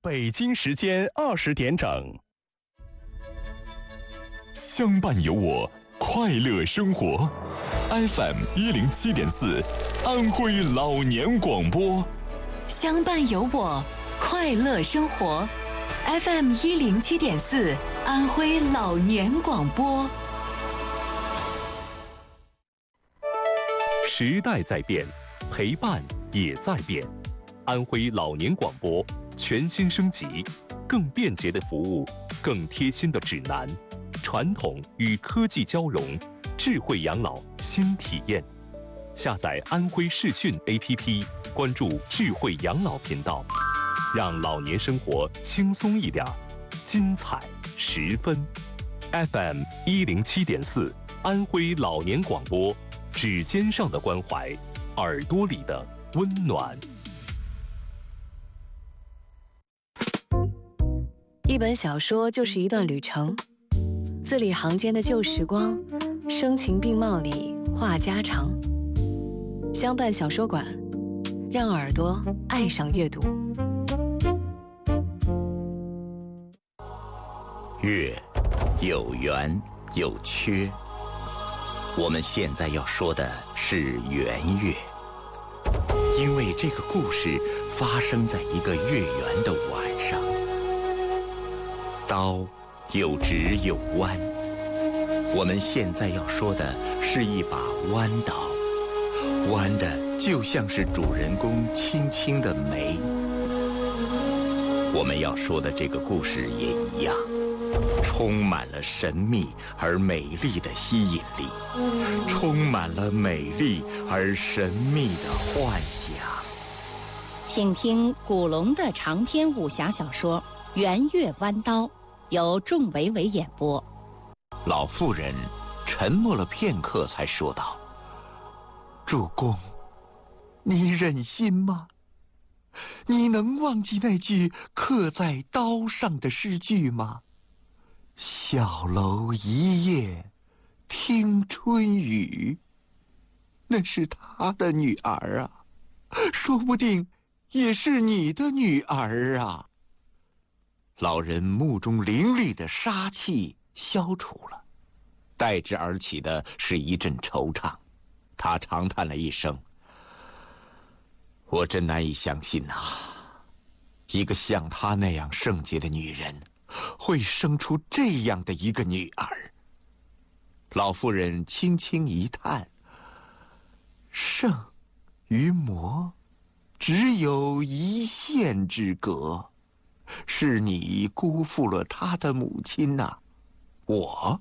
北京时间20点整。 相伴有我，快乐生活。FM107.4，安徽老年广播。 相伴有我，快乐生活。FM107.4，安徽老年广播。 时代在变，陪伴也在变。安徽老年广播全新升级，更便捷的服务，更贴心的指南，传统与科技交融，智慧养老新体验。下载安徽视讯 APP， 关注智慧养老频道，让老年生活轻松一点，精彩十分。FM107.4，安徽老年广播，指尖上的关怀，耳朵里的温暖。 一本小说就是一段旅程，字里行间的旧时光，声情并茂里话家常。相伴小说馆，让耳朵爱上阅读。 月有圆有缺，我们现在要说的是圆月，因为这个故事发生在一个月圆的晚上。刀有直有弯，我们现在要说的是一把弯刀，弯的就像是主人公轻轻的眉。我们要说的这个故事也一样，充满了神秘而美丽的吸引力，充满了美丽而神秘的幻想。 请听古龙的长篇武侠小说《圆月弯刀》，由仲维维演播。 老妇人沉默了片刻，才说道：“主公，你忍心吗？你能忘记那句刻在刀上的诗句吗？小楼一夜听春雨。那是他的女儿啊，说不定也是你的女儿啊。”老人目中凌厉的杀气消除了，代之而起的是一阵惆怅。他长叹了一声：“我真难以相信呐，一个像她那样圣洁的女人，会生出这样的一个女儿。”老妇人轻轻一叹：“圣与魔，只有一线之隔。是你辜负了他的母亲呐，我？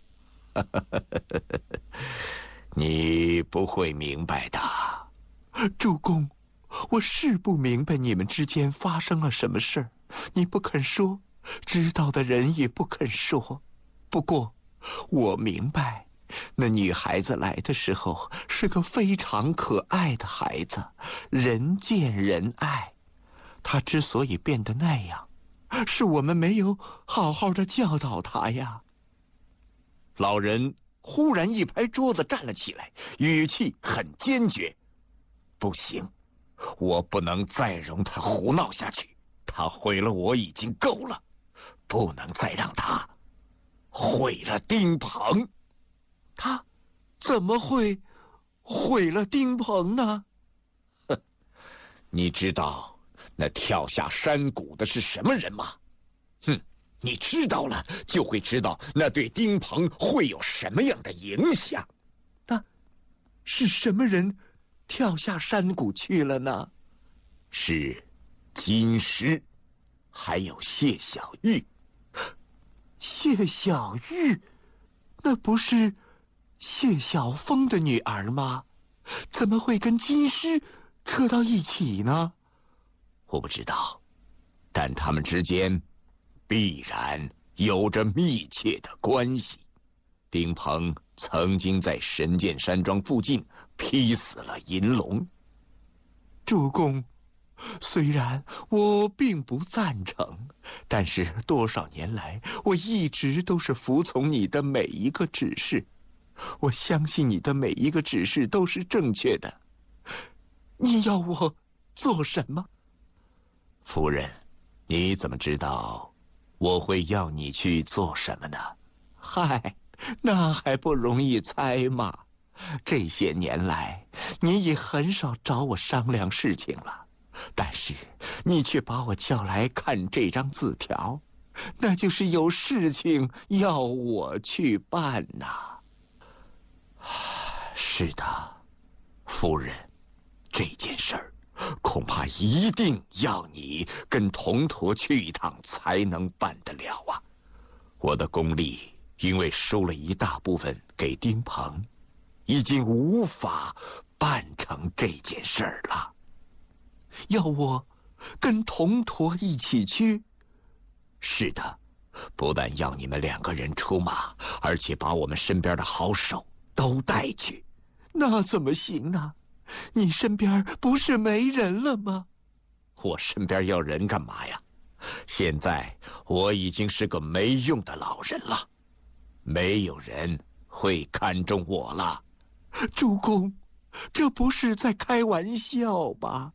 你不会明白的。主公，我是不明白你们之间发生了什么事儿，你不肯说，知道的人也不肯说。不过，我明白，那女孩子来的时候是个非常可爱的孩子，人见人爱。她之所以变得那样，是我们没有好好的教导她呀。老人忽然一拍桌子站了起来，语气很坚决：“不行，我不能再容他胡闹下去，他毁了我已经够了，不能再让他毁了丁鹏。”他怎么会毁了丁鹏呢？哼，你知道那跳下山谷的是什么人吗？哼，你知道了就会知道那对丁鹏会有什么样的影响。那是什么人跳下山谷去了呢？是金狮，还有谢小玉。谢小玉，那不是谢晓峰的女儿吗？怎么会跟金狮扯到一起呢？我不知道，但他们之间必然有着密切的关系。丁鹏曾经在神剑山庄附近劈死了银龙。主公，虽然我并不赞成，但是多少年来，我一直都是服从你的每一个指示。我相信你的每一个指示都是正确的。你要我做什么？夫人， 你怎么知道我会要你去做什么呢？嗨，那还不容易猜吗？这些年来，你已很少找我商量事情了，但是你却把我叫来看这张字条，那就是有事情要我去办呐。是的，夫人，这件事儿恐怕一定要你跟铜驼去一趟才能办得了啊。我的功力因为收了一大部分给丁鹏，已经无法办成这件事儿了。要我跟铜驼一起去？是的，不但要你们2个人出马，而且把我们身边的好手都带去。那怎么行呢？你身边不是没人了吗？我身边要人干嘛呀？现在我已经是个没用的老人了，没有人会看中我了。主公，这不是在开玩笑吧？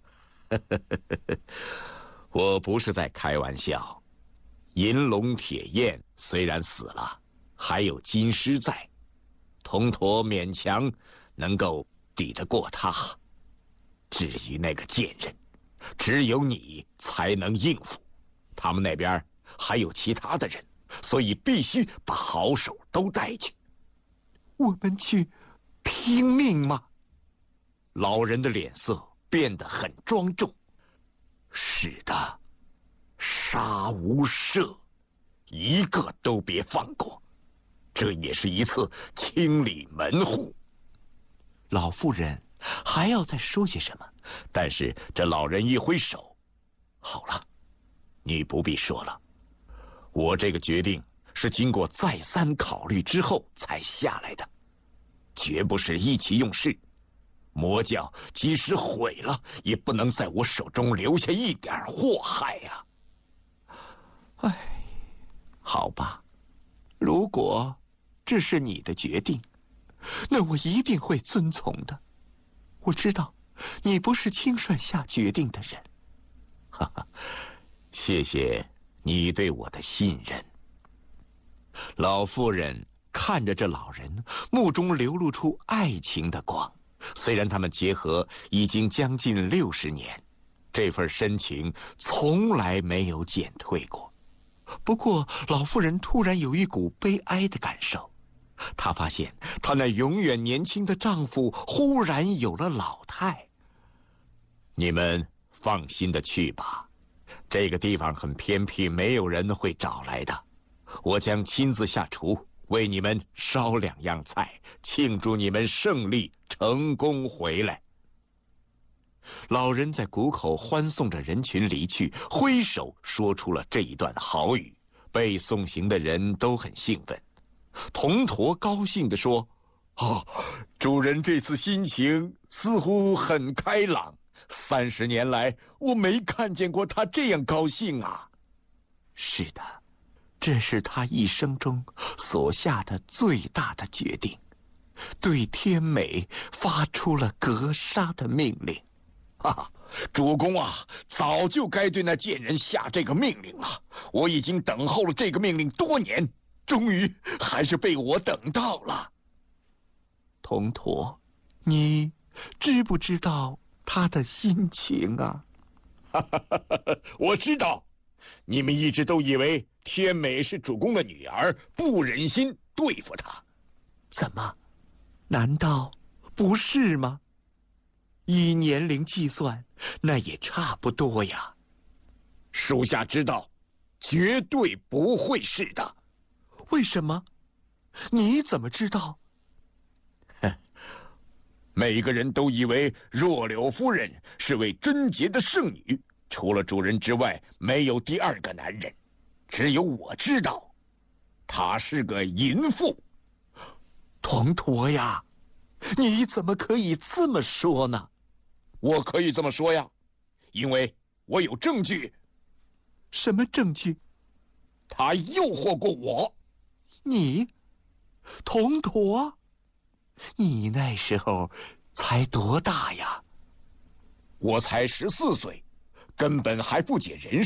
我不是在开玩笑。银龙铁燕虽然死了，还有金狮在，铜驼勉强能够抵得过他。至于那个贱人，只有你才能应付。他们那边还有其他的人，所以必须把好手都带去。我们去拼命吗？老人的脸色变得很庄重。是的，杀无赦，一个都别放过。这也是一次清理门户。老妇人还要再说些什么，但是这老人一挥手，好了，你不必说了。我这个决定是经过再三考虑之后才下来的，绝不是意气用事。魔教即使毁了，也不能在我手中留下一点祸害呀。哎，好吧，如果这是你的决定，那我一定会遵从的。我知道你不是轻率下决定的人。哈哈，谢谢你对我的信任。老妇人看着这老人，目中流露出爱情的光。虽然他们结合已经将近60年，这份深情从来没有减退过。不过老妇人突然有一股悲哀的感受，她发现她那永远年轻的丈夫忽然有了老态。你们放心的去吧，这个地方很偏僻，没有人会找来的。我将亲自下厨，为你们烧2样菜，庆祝你们胜利成功回来。老人在谷口欢送着人群离去，挥手说出了这一段好语。被送行的人都很兴奋。铜驼高兴地说：“哦，主人这次心情似乎很开朗，30年来我没看见过他这样高兴啊。”是的，这是他一生中所下的最大的决定，对天美发出了格杀的命令。主公啊，早就该对那贱人下这个命令了。我已经等候了这个命令多年，终于还是被我等到了。铜驼，你知不知道他的心情啊？我知道，你们一直都以为天美是主公的女儿，不忍心对付她。怎么？难道不是吗？以年龄计算，那也差不多呀。属下知道，绝对不会是的。为什么？你怎么知道？每个人都以为若柳夫人是位贞洁的圣女，除了主人之外，没有第2个男人。只有我知道，她是个淫妇。铜驼呀，你怎么可以这么说呢？我可以这么说呀，因为我有证据。什么证据？他诱惑过我。你，铜驼？你那时候才多大呀？我才14岁，根本还不解人事，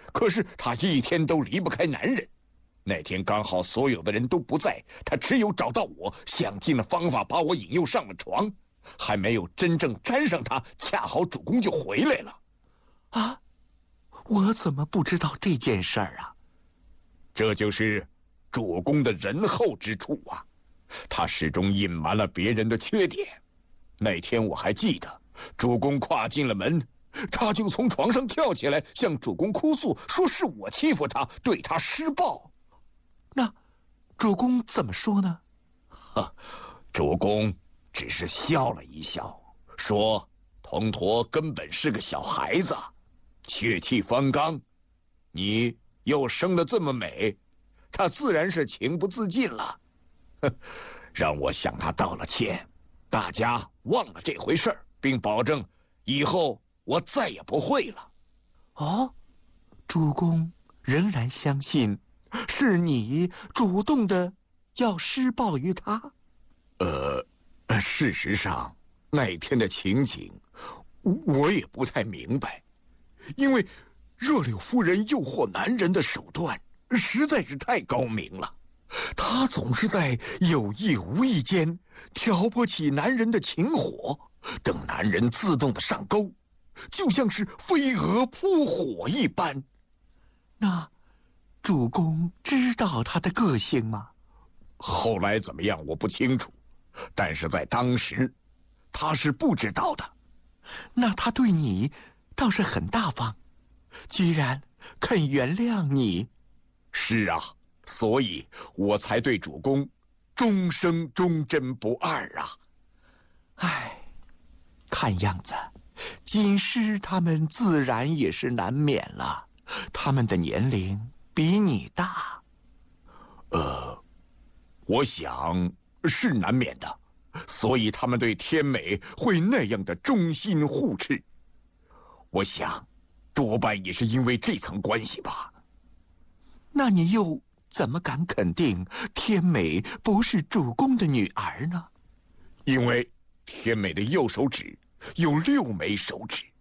可是她一天都离不开男人。那天刚好所有的人都不在，她只有找到我，想尽了方法把我引诱上了床。还没有真正沾上她，恰好主公就回来了。啊，我怎么不知道这件事儿啊？这就是主公的仁厚之处啊，他始终隐瞒了别人的缺点。那天我还记得，主公跨进了门，他就从床上跳起来，向主公哭诉，说是我欺负他，对他施暴。那主公怎么说呢？主公只是笑了一笑，说童驼根本是个小孩子，血气方刚，你又生得这么美，他自然是情不自禁了。让我向他道了歉，大家忘了这回事儿，并保证以后我再也不会了。哦，主公仍然相信是你主动的要施暴于他？事实上，那天的情景我也不太明白，因为热柳夫人诱惑男人的手段实在是太高明了。她总是在有意无意间挑拨起男人的情火，等男人自动的上钩，就像是飞蛾扑火一般。那主公知道她的个性吗？后来怎么样我不清楚，但是在当时他是不知道的。那他对你倒是很大方，居然肯原谅你。是啊，所以我才对主公终生忠贞不二啊。唉，看样子锦诗他们自然也是难免了，他们的年龄比你大。我想是难免的，所以他们对天美会那样的忠心护持。我想多半也是因为这层关系吧。那你又怎么敢肯定天美不是主公的女儿呢？因为天美的右手指有6枚手指，